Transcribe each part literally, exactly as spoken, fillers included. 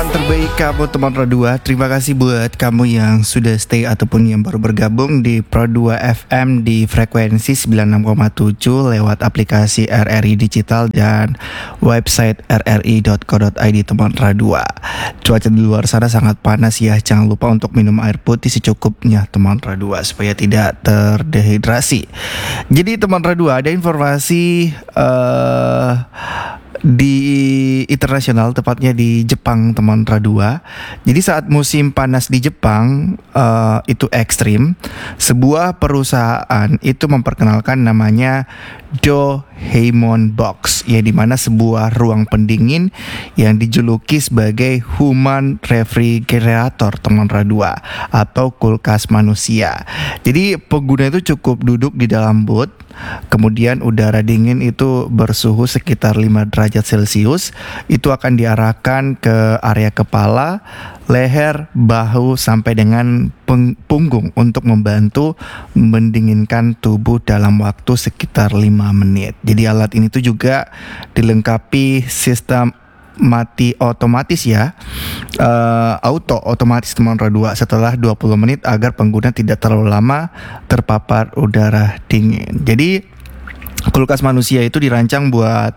teman terbaik kamu teman Pro dua. Terima kasih buat kamu yang sudah stay ataupun yang baru bergabung di Pro dua F M di frekuensi sembilan puluh enam koma tujuh lewat aplikasi R R I Digital dan website r r i dot co dot i d teman Pro dua. Cuaca di luar sana sangat panas ya. Jangan lupa untuk minum air putih secukupnya teman Pro dua supaya tidak terdehidrasi. Jadi teman Pro dua, ada informasi uh, di internasional, tepatnya di Jepang teman Radua. Jadi saat musim panas di Jepang uh, itu ekstrim, sebuah perusahaan itu memperkenalkan namanya Doraemon Box, ya, di mana sebuah ruang pendingin yang dijuluki sebagai human refrigerator teman Radua atau kulkas manusia. Jadi pengguna itu cukup duduk di dalam booth, kemudian udara dingin itu bersuhu sekitar lima derajat Celcius itu akan diarahkan ke area kepala, leher, bahu sampai dengan punggung untuk membantu mendinginkan tubuh dalam waktu sekitar lima menit. Jadi alat ini tuh juga dilengkapi sistem mati otomatis ya, uh, auto otomatis teman Radua setelah dua puluh menit agar pengguna tidak terlalu lama terpapar udara dingin. Jadi kulkas manusia itu dirancang buat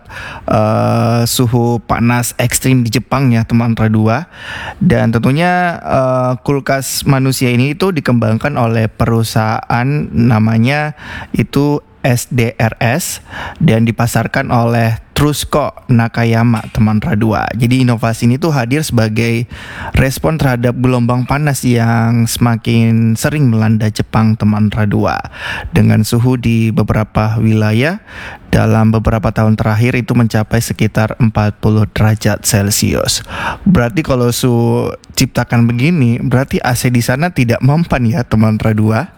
uh, suhu panas ekstrim di Jepang ya teman Radua. Dan tentunya uh, kulkas manusia ini itu dikembangkan oleh perusahaan namanya itu S D R S dan dipasarkan oleh Trusco Nakayama teman Radua. Jadi inovasi ini tuh hadir sebagai respon terhadap gelombang panas yang semakin sering melanda Jepang teman Radua. Dengan suhu di beberapa wilayah dalam beberapa tahun terakhir itu mencapai sekitar empat puluh derajat Celcius. Berarti kalau suhu ciptakan begini, berarti A C di sana tidak mempan ya teman Radua.